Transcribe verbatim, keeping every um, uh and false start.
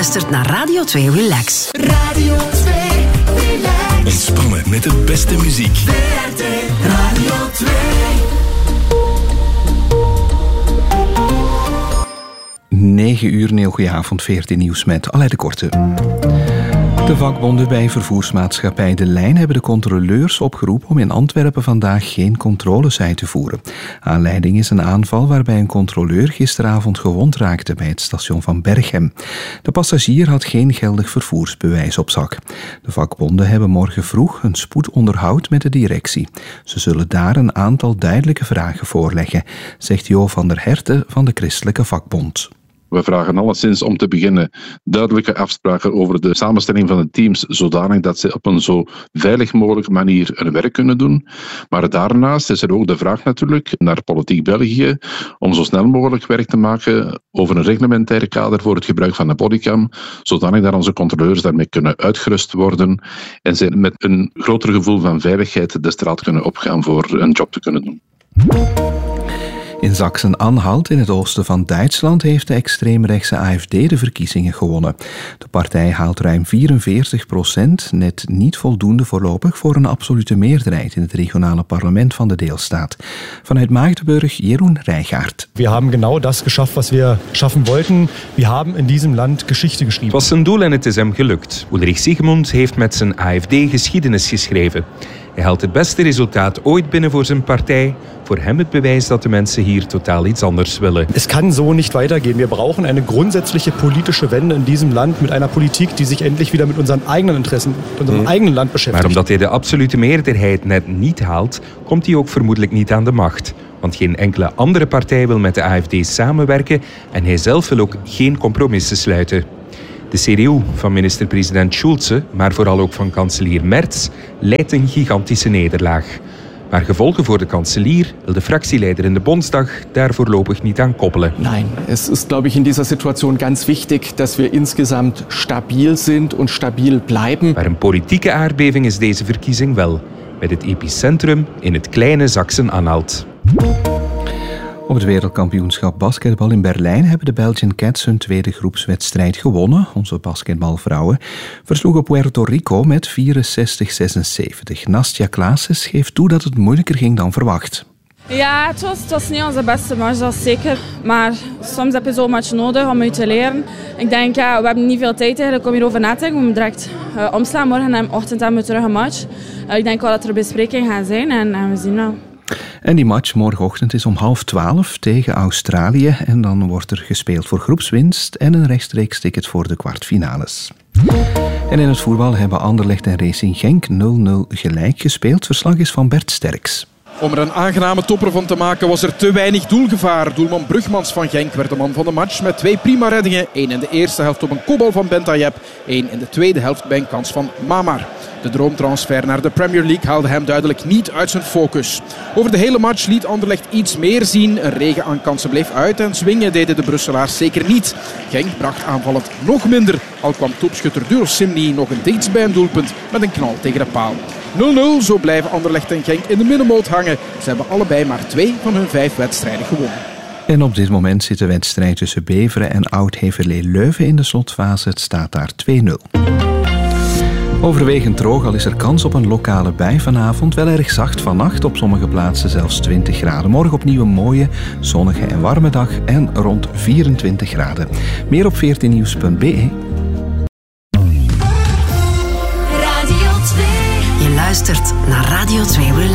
luistert naar Radio twee Relax. Radio twee Relax. Ontspannen met de beste muziek. V R T Radio twee. negen uur, een heel goeie avond, V R T Nieuws met Aleid de Korte. De vakbonden bij vervoersmaatschappij De Lijn hebben de controleurs opgeroepen om in Antwerpen vandaag geen controles uit te voeren. Aanleiding is een aanval waarbij een controleur gisteravond gewond raakte bij het station van Berchem. De passagier had geen geldig vervoersbewijs op zak. De vakbonden hebben morgen vroeg een spoedonderhoud met de directie. Ze zullen daar een aantal duidelijke vragen voorleggen, zegt Jo van der Herten van de Christelijke Vakbond. We vragen alleszins om te beginnen duidelijke afspraken over de samenstelling van de teams, zodanig dat ze op een zo veilig mogelijke manier hun werk kunnen doen. Maar daarnaast is er ook de vraag natuurlijk naar Politiek België om zo snel mogelijk werk te maken over een reglementaire kader voor het gebruik van de bodycam, zodanig dat onze controleurs daarmee kunnen uitgerust worden en ze met een groter gevoel van veiligheid de straat kunnen opgaan voor een job te kunnen doen. In Sachsen-Anhalt, in het oosten van Duitsland, heeft de extreemrechtse A F D de verkiezingen gewonnen. De partij haalt ruim vierenveertig procent, net niet voldoende voorlopig voor een absolute meerderheid in het regionale parlement van de deelstaat. Vanuit Magdeburg, Jeroen Rijgaard. We hebben genau das geschafft wat we schaffen wollten. We hebben in diesem Land Geschichte geschreven. Het was zijn doel en het is hem gelukt. Ulrich Siegmund heeft met zijn A F D geschiedenis geschreven. Hij haalt het beste resultaat ooit binnen voor zijn partij. Voor hem het bewijs dat de mensen hier totaal iets anders willen. Es kann so nicht weitergehen. Wir brauchen eine grundsätzliche politische Wende in diesem Land mit einer Politik, die sich endlich wieder mit unseren eigenen Interessen, mit unserem hmm. eigenen Land beschäftigt. Maar omdat hij de absolute meerderheid net niet haalt, komt hij ook vermoedelijk niet aan de macht. Want geen enkele andere partij wil met de A F D samenwerken en hij zelf wil ook geen compromissen sluiten. De C D U van minister-president Schulze, maar vooral ook van kanselier Merz, leidt een gigantische nederlaag. Maar gevolgen voor de kanselier wil de fractieleider in de Bondsdag daar voorlopig niet aan koppelen. Nein, es ist, glaube ich, in dieser Situation ganz wichtig, dass wir insgesamt stabil sind und stabil bleiben. Maar een politieke aardbeving is deze verkiezing wel, met het epicentrum in het kleine Sachsen-Anhalt. Op het wereldkampioenschap basketbal in Berlijn hebben de Belgian Cats hun tweede groepswedstrijd gewonnen. Onze basketbalvrouwen versloegen Puerto Rico met vierenzestig zesenzeventig. Nastja Klaassen geeft toe dat het moeilijker ging dan verwacht. Ja, het was, het was niet onze beste match, dat is zeker. Maar soms heb je zo'n match nodig om je te leren. Ik denk, ja, we hebben niet veel tijd eigenlijk om hierover na te denken. We moeten direct uh, omslaan. Morgen en ochtend hebben we terug een match. Uh, ik denk wel dat er besprekingen gaan zijn en, en we zien wel. En die match morgenochtend is om half twaalf tegen Australië. En dan wordt er gespeeld voor groepswinst en een rechtstreeks ticket voor de kwartfinales. En in het voetbal hebben Anderlecht en Racing Genk nul nul gelijk gespeeld. Verslag is van Bert Sterks. Om er een aangename topper van te maken was er te weinig doelgevaar. Doelman Brugmans van Genk werd de man van de match met twee prima reddingen. Eén in de eerste helft op een kopbal van Bentayeb. Één in de tweede helft bij een kans van Mamar. De droomtransfer naar de Premier League haalde hem duidelijk niet uit zijn focus. Over de hele match liet Anderlecht iets meer zien. Een regen aan kansen bleef uit en zwingen deden de Brusselaars zeker niet. Genk bracht aanvallend nog minder. Al kwam topschutter Duro Simni nog een dichtst bij een doelpunt met een knal tegen de paal. nul nul, zo blijven Anderlecht en Genk in de middenmoot hangen. Ze hebben allebei maar twee van hun vijf wedstrijden gewonnen. En op dit moment zit de wedstrijd tussen Beveren en Oud-Heverlee-Leuven in de slotfase. Het staat daar twee nul. Overwegend droog, al is er kans op een lokale bui vanavond. Wel erg zacht vannacht, op sommige plaatsen zelfs twintig graden. Morgen opnieuw een mooie, zonnige en warme dag en rond vierentwintig graden. Meer op veertien-nieuws punt b e. Je luistert naar Radio twee Relax.